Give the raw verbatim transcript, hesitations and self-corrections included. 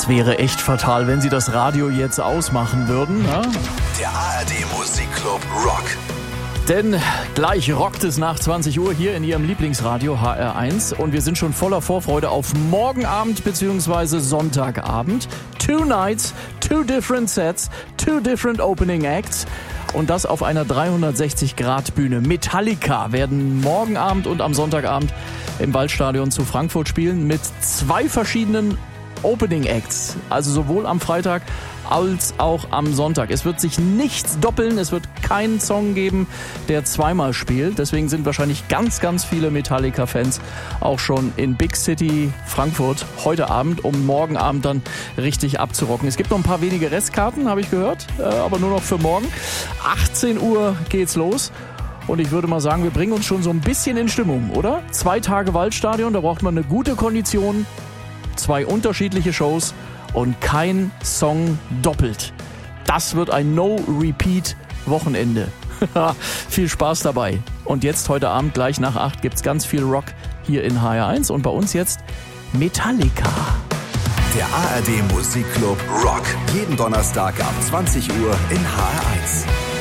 Das wäre echt fatal, wenn Sie das Radio jetzt ausmachen würden. Ja? Der A R D Musikclub Rock. Denn gleich rockt es nach zwanzig Uhr hier in Ihrem Lieblingsradio H R eins und wir sind schon voller Vorfreude auf morgen Abend bzw. Sonntagabend. Two nights, two different sets, two different opening acts und das auf einer dreihundertsechzig Grad Bühne. Metallica werden morgen Abend und am Sonntagabend im Waldstadion zu Frankfurt spielen mit zwei verschiedenen Opening Acts, also sowohl am Freitag als auch am Sonntag. Es wird sich nichts doppeln, es wird keinen Song geben, der zweimal spielt. Deswegen sind wahrscheinlich ganz, ganz viele Metallica-Fans auch schon in Big City Frankfurt heute Abend, um morgen Abend dann richtig abzurocken. Es gibt noch ein paar wenige Restkarten, habe ich gehört, aber nur noch für morgen. achtzehn Uhr geht's los. Und ich würde mal sagen, wir bringen uns schon so ein bisschen in Stimmung, oder? Zwei Tage Waldstadion, da braucht man eine gute Kondition, zwei unterschiedliche Shows und kein Song doppelt. Das wird ein No-Repeat-Wochenende. Viel Spaß dabei. Und jetzt heute Abend gleich nach acht gibt's ganz viel Rock hier in H R eins und bei uns jetzt Metallica. Der A R D Musikclub Rock. Jeden Donnerstag ab zwanzig Uhr in H R eins.